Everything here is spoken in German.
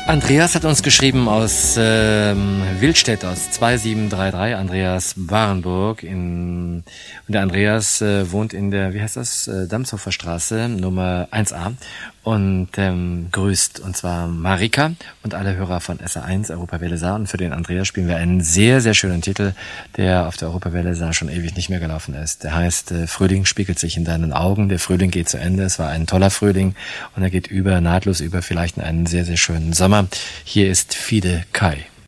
Andreas hat uns geschrieben aus Wildstedt, aus 2733, Andreas Barenburg. Und der Andreas wohnt in der, wie heißt das, Damshofer Straße, Nummer 1a. Und grüßt, und zwar Marika und alle Hörer von SA1 Europawelle Saar. Und für den Andreas spielen wir einen sehr, sehr schönen Titel, der auf der Europawelle Saar schon ewig nicht mehr gelaufen ist. Der heißt Frühling spiegelt sich in deinen Augen. Der Frühling geht zu Ende. Es war ein toller Frühling und er geht nahtlos über vielleicht in einen sehr, sehr schönen Sommer. Hier ist Fide Kai.